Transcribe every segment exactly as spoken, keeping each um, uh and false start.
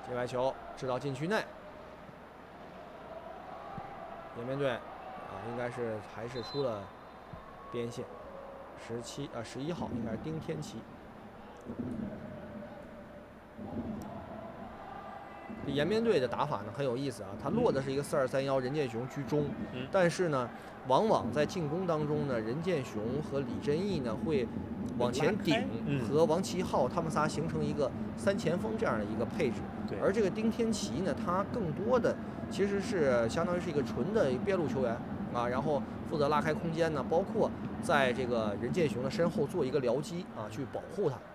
界外球制到禁区内，延边队啊，应该是还是出了边线，十七啊十一号应该是丁天琪。这延边队的打法呢很有意思啊，他落的是一个四二三幺，任剑雄居中， 嗯、 但是呢，往往在进攻当中呢，任剑雄和李振义呢会往前顶，和王齐浩他们仨形成一个三前锋这样的一个配置。 对。 而这个丁天琪呢，他更多的其实是相当于是一个纯的边路球员啊，然后负责拉开空间呢，包括在这个任剑雄的身后做一个僚机啊，去保护他。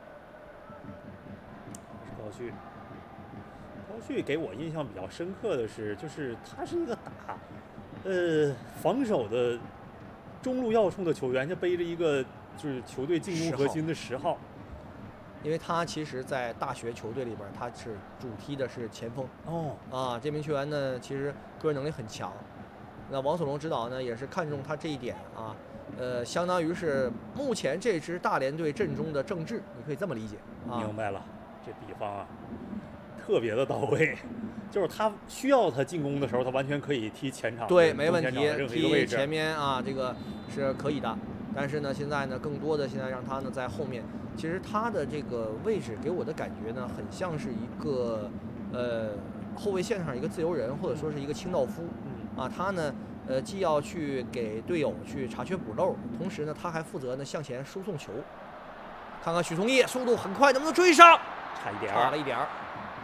是高旭。高旭给我印象比较深刻的是，就是他是一个打，呃，防守的中路要冲的球员，就背着一个就是球队进攻核心的十号。 因为他其实，在大学球队里边，他是主踢的是前锋。 哦。 啊，这名球员呢，其实个人能力很强。那王索龙指导呢，也是看中他这一点啊，呃，相当于是目前这支大连队阵中的郑智，你可以这么理解啊。 明白了，这比方啊。特别的到位，就是他需要他进攻的时候，他完全可以踢前场， 对，没问题， 踢前面啊，这个是可以的。但是呢，现在呢，更多的现在让他呢在后面，其实他的这个位置给我的感觉呢，很像是一个呃后卫线上一个自由人，或者说是一个清道夫。 嗯、 啊，他呢，呃，既要去给队友去查缺补漏，同时呢，他还负责呢向前输送球。看看许崇义速度很快，能不能追上？ 差一点， 差了一点儿。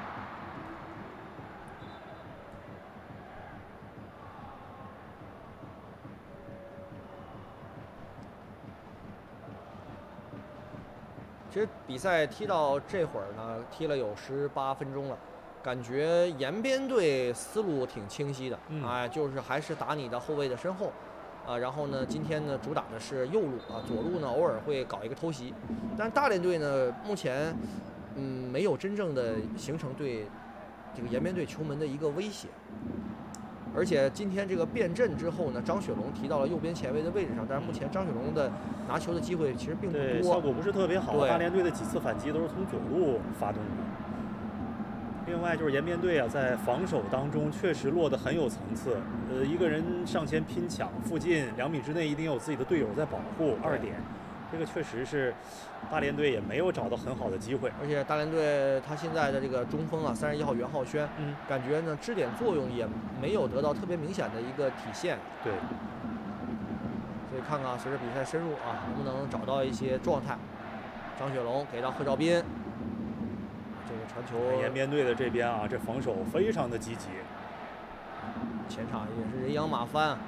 其实比赛踢到这会儿呢，踢了有十八分钟了，感觉延边队思路挺清晰的， 嗯、 哎，就是还是打你的后卫的身后，啊，然后呢，今天呢主打的是右路啊，左路呢偶尔会搞一个偷袭，但是大连队呢目前嗯没有真正的形成对这个延边队球门的一个威胁。而且今天这个变阵之后呢，张雪龙提到了右边前卫的位置上，但是目前张雪龙的拿球的机会其实并不多， 效果不是特别好。大连队的几次反击都是从左路发动的。另外就是延边队啊，在防守当中确实落得很有层次。呃，一个人上前拼抢，附近两米之内一定有自己的队友在保护。二点，这个确实是大连队也没有找到很好的机会。 而且大连队他现在的这个中锋啊，三十一号袁浩轩， 嗯， 感觉呢支点作用也没有得到特别明显的一个体现。 对。 所以看看随着比赛深入啊，能不能找到一些状态。张雪龙给到贺兆斌，这个传球。 延边队的这边啊，这防守非常的积极。 前场也是人仰马翻。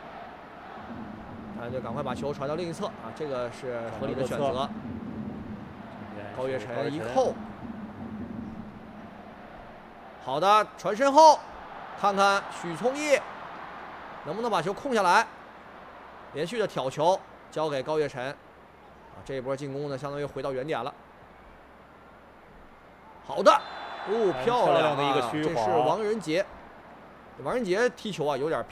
大连队赶快把球传到另一侧啊，这个是合理的选择。高月晨一扣，好的，传身后，看看许聪义能不能把球控下来。连续的挑球交给高月晨，啊，这一波进攻呢，相当于回到原点了。好的，哦，漂亮的一个虚晃， 这是王仁杰。王仁杰踢球啊，有点